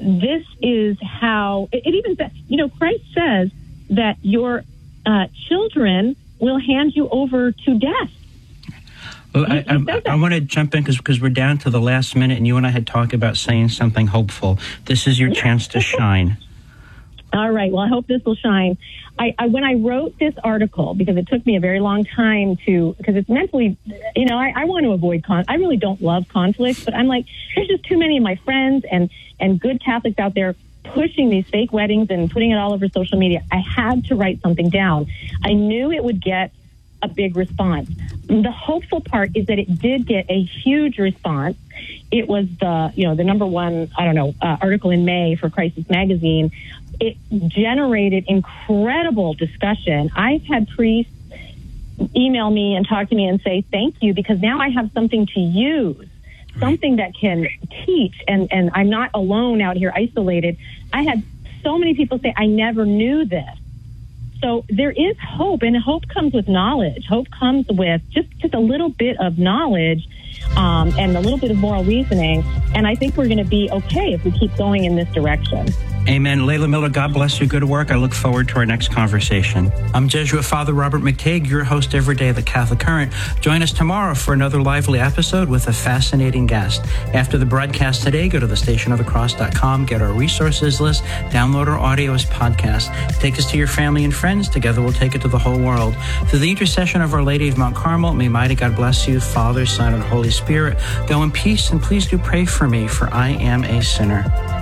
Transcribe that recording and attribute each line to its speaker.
Speaker 1: this is how it even says, Christ says that your children will hand you over to death.
Speaker 2: Well, I want to jump in because we're down to the last minute, and you and I had talked about saying something hopeful. This is your chance to shine.
Speaker 1: All right. Well, I hope this will shine. When I wrote this article, because it took me a very long time because it's mentally, I want to avoid I really don't love conflict, but I'm like, there's just too many of my friends and good Catholics out there pushing these fake weddings and putting it all over social media. I had to write something down. I knew it would get a big response. The hopeful part is that it did get a huge response. It was the number one, article in May for Crisis Magazine. It generated incredible discussion. I've had priests email me and talk to me and say, thank you, because now I have something to use, something that can teach, and I'm not alone out here isolated. I had so many people say, I never knew this. So there is hope, and hope comes with knowledge. Hope comes with just a little bit of knowledge and a little bit of moral reasoning, and I think we're going to be okay if we keep going in this direction.
Speaker 2: Amen. Layla Miller, God bless you. Good work. I look forward to our next conversation. I'm Jesuit Father Robert McTague, your host every day of the Catholic Current. Join us tomorrow for another lively episode with a fascinating guest. After the broadcast today, go to thestationofthecross.com, get our resources list, download our audio as podcast. Take us to your family and friends. Together we'll take it to the whole world. Through the intercession of Our Lady of Mount Carmel, may mighty God bless you, Father, Son, and Holy Spirit. Go in peace, and please do pray for me, for I am a sinner.